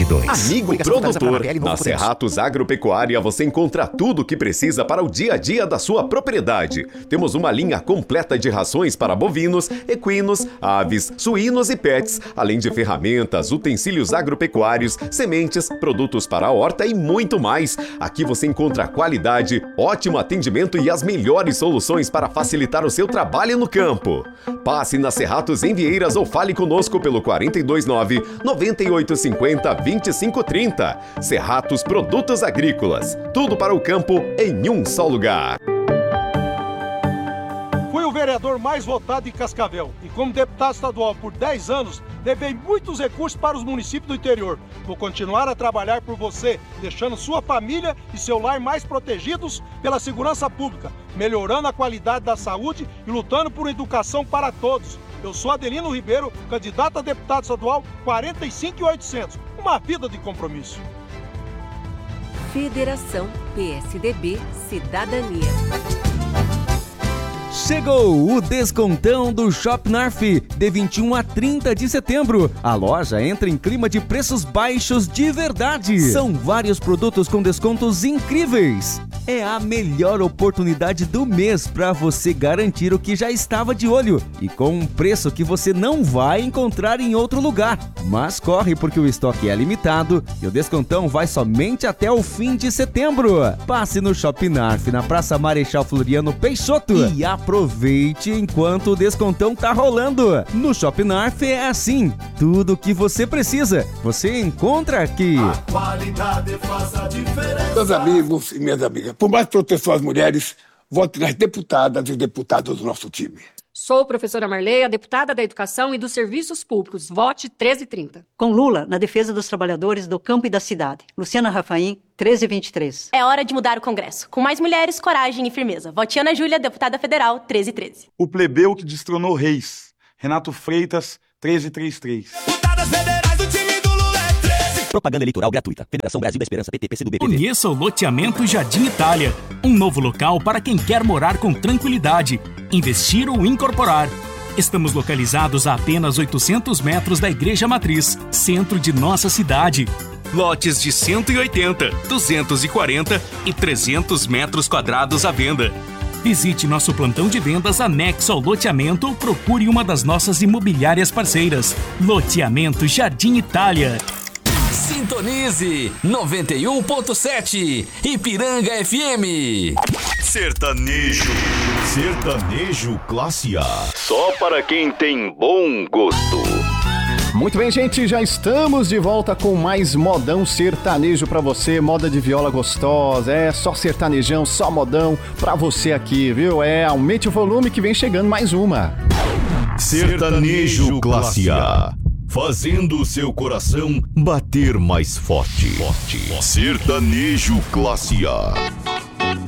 32. Amigo produtor, na Cerratos Agropecuária você encontra tudo o que precisa para o dia a dia da sua propriedade. Temos uma linha completa de rações para bovinos, equinos, aves, suínos e pets, além de ferramentas, utensílios agropecuários, sementes, produtos para a horta e muito mais. Aqui você encontra qualidade, ótimo atendimento e as melhores soluções para facilitar o seu trabalho no campo. Passe na Cerratos em Vieiras ou fale conosco pelo 429-9850-2530. Cerratos Produtos Agrícolas. Tudo para o campo em um só lugar. Fui o vereador mais votado em Cascavel e como deputado estadual por 10 anos, levei muitos recursos para os municípios do interior. Vou continuar a trabalhar por você, deixando sua família e seu lar mais protegidos pela segurança pública, melhorando a qualidade da saúde e lutando por educação para todos. Eu sou Adelino Ribeiro, candidato a deputado estadual 45800. Uma vida de compromisso. Federação PSDB Cidadania. Chegou o descontão do Shop Narf, de 21 a 30 de setembro. A loja entra em clima de preços baixos de verdade. São vários produtos com descontos incríveis. É a melhor oportunidade do mês para você garantir o que já estava de olho e com um preço que você não vai encontrar em outro lugar. Mas corre porque o estoque é limitado e o descontão vai somente até o fim de setembro. Passe no Shop Narf, na Praça Marechal Floriano Peixoto e aproveite enquanto o descontão tá rolando. No Shop Narf é assim, tudo o que você precisa, você encontra aqui. A qualidade faz a diferença. Meus amigos e minhas amigas, por mais proteção às mulheres, vote nas deputadas e deputados do nosso time. Sou professora Marleia, deputada da Educação e dos Serviços Públicos. Vote 1330. Com Lula, na defesa dos trabalhadores do campo e da cidade. Luciana Rafaim, 1323. É hora de mudar o Congresso. Com mais mulheres, coragem e firmeza. Vote Ana Júlia, deputada federal, 1313. O plebeu que destronou reis. Renato Freitas, 1333. Deputadas federais do time do Lula é 13. Propaganda eleitoral gratuita. Federação Brasil da Esperança, PT, PCdoB, PV. Conheça o loteamento Jardim Itália. Um novo local para quem quer morar com tranquilidade, investir ou incorporar. Estamos localizados a apenas 800 metros da Igreja Matriz, centro de nossa cidade. Lotes de 180, 240 e 300 metros quadrados à venda. Visite nosso plantão de vendas anexo ao loteamento ou procure uma das nossas imobiliárias parceiras. Loteamento Jardim Itália. Sintonize 91.7 Ipiranga FM. Sertanejo classe A. Só para quem tem bom gosto. Muito bem, gente, já estamos de volta com mais modão sertanejo pra você, moda de viola gostosa, só sertanejão, só modão pra você aqui, viu? Aumente o volume que vem chegando mais uma. Sertanejo classe A. Fazendo o seu coração bater mais forte. Sertanejo classe A.